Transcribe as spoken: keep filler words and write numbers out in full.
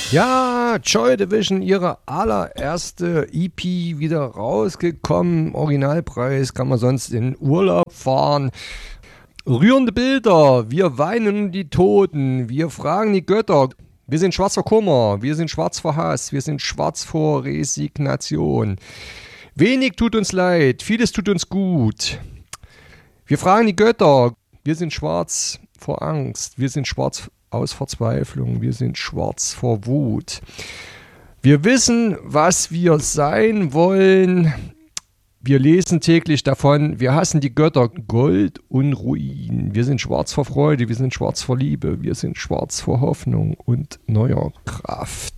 Ja, Joy Division, ihre allererste E P wieder rausgekommen. Originalpreis, kann man sonst in Urlaub fahren. Rührende Bilder, wir weinen die Toten, wir fragen die Götter. Wir sind schwarz vor Kummer, wir sind schwarz vor Hass, wir sind schwarz vor Resignation. Wenig tut uns leid, vieles tut uns gut. Wir fragen die Götter, wir sind schwarz vor Angst, wir sind schwarz aus Verzweiflung, wir sind schwarz vor Wut. Wir wissen, was wir sein wollen. Wir lesen täglich davon, wir hassen die Götter, Gold und Ruin. Wir sind schwarz vor Freude, wir sind schwarz vor Liebe, wir sind schwarz vor Hoffnung und neuer Kraft.